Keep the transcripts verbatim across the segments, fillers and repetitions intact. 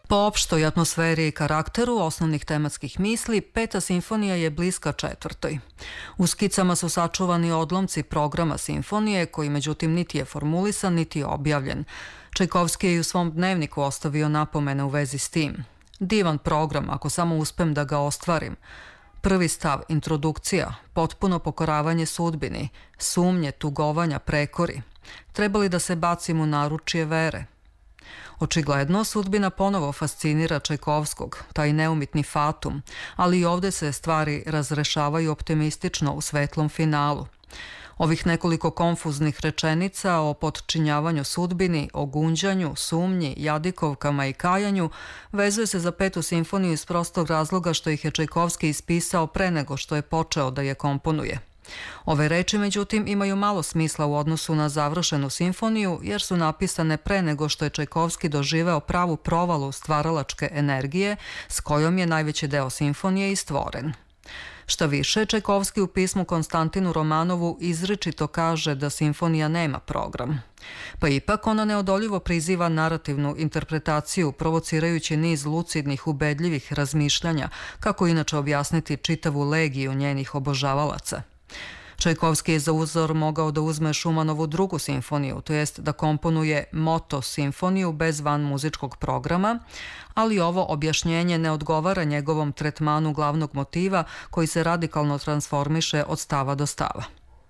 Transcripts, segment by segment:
Po opštoj atmosferi i karakteru osnovnih tematskih misli, Peta simfonija je bliska četvrtoj. U skicama su sačuvani odlomci programa simfonije, koji međutim niti je formulisan, niti je objavljen. Čajkovski je i u svom dnevniku ostavio napomene u vezi s tim. Divan program, ako samo uspem da ga ostvarim. Prvi stav, introdukcija, potpuno pokoravanje sudbini, sumnje, tugovanja, prekori. Treba li da se bacim u naručje vere? Očigledno, sudbina ponovo fascinira Čajkovskog, taj neumitni fatum, ali i ovde se stvari razrešavaju optimistično u svetlom finalu. Ovih nekoliko konfuznih rečenica o potčinjavanju sudbini, o gunđanju, sumnji, jadikovkama i kajanju vezuje se za Petu simfoniju iz prostog razloga što ih je Čajkovski ispisao pre nego što je počeo da je komponuje. Ove reči, međutim, imaju malo smisla u odnosu na završenu simfoniju, jer su napisane pre nego što je Čajkovski doživeo pravu provalu stvaralačke energije s kojom je najveći deo simfonije i stvoren. Šta više, Čajkovski u pismu Konstantinu Romanovu izričito kaže da simfonija nema program. Pa ipak ona neodoljivo priziva narativnu interpretaciju, provocirajući niz lucidnih, ubedljivih razmišljanja, kako inače objasniti čitavu legiju njenih obožavalaca. Čajkovski je za uzor mogao da uzme Šumanovu drugu simfoniju, to jest da komponuje moto simfoniju bez van muzičkog programa, ali ovo objašnjenje ne odgovara njegovom tretmanu glavnog motiva koji se radikalno transformiše od stava do stava.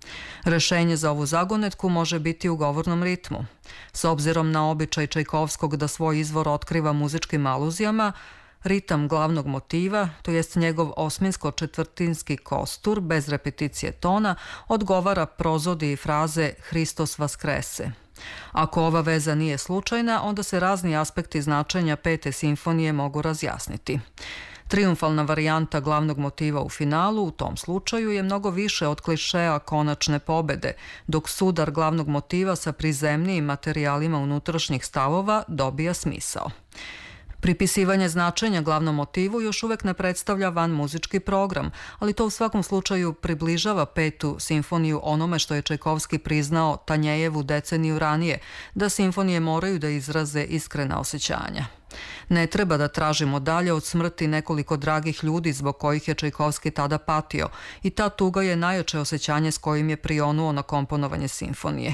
Rešenje za ovu zagonetku može biti u govornom ritmu. S obzirom na običaj Čajkovskog da svoj izvor otkriva muzičkim aluzijama, ritam glavnog motiva, to jest njegov osminsko-četvrtinski kostur bez repeticije tona, odgovara prozodi i fraze Hristos vaskrese. Ako ova veza nije slučajna, onda se razni aspekti značenja Pete simfonije mogu razjasniti. Triumfalna varijanta glavnog motiva u finalu u tom slučaju je mnogo više od klišeja konačne pobede, dok sudar glavnog motiva sa prizemnijim materijalima unutrašnjih stavova dobija smisao. Pripisivanje značenja glavnom motivu još uvek ne predstavlja van muzički program, ali to u svakom slučaju približava Petu simfoniju onome što je Čajkovski priznao Tanjejevu deceniju ranije, da simfonije moraju da izraze iskrena osjećanja. Ne treba da tražimo dalje od smrti nekoliko dragih ljudi zbog kojih je Čajkovski tada patio i ta tuga je najjače osjećanje s kojim je prionuo na komponovanje simfonije.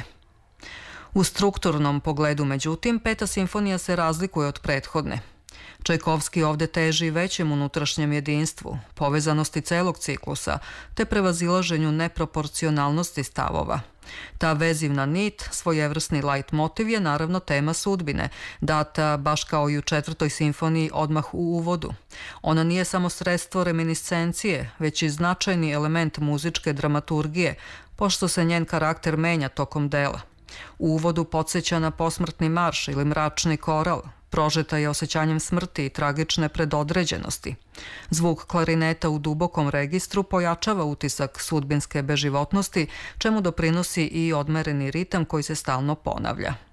U strukturnom pogledu, međutim, Peta simfonija se razlikuje od prethodne. Čajkovski ovde teži većem unutrašnjem jedinstvu, povezanosti celog ciklusa, te prevazilaženju neproporcionalnosti stavova. Ta vezivna nit, svojevrsni lajt motiv je naravno tema sudbine, data baš kao i u četvrtoj simfoniji odmah u uvodu. Ona nije samo sredstvo reminiscencije, već i značajni element muzičke dramaturgije, pošto se njen karakter menja tokom dela. U uvodu podsjeća na posmrtni marš ili mračni koral, prožeta je osjećanjem smrti i tragične predodređenosti. Zvuk klarineta u dubokom registru pojačava utisak sudbinske beživotnosti, čemu doprinosi i odmereni ritam koji se stalno ponavlja.